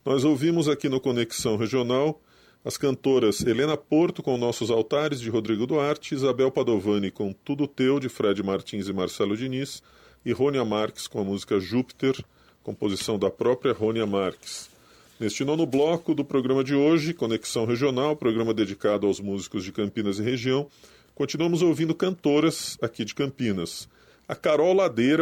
Nós ouvimos aqui no Conexão Regional as cantoras Helena Porto com Nossos Altares, de Rodrigo Duarte, Isabel Padovani com Tudo Teu, de Fred Martins e Marcelo Diniz, e Rônia Marques com a música Júpiter, composição da própria Rônia Marques. Neste nono bloco do programa de hoje, Conexão Regional, programa dedicado aos músicos de Campinas e região, continuamos ouvindo cantoras aqui de Campinas. A Carol Ladeira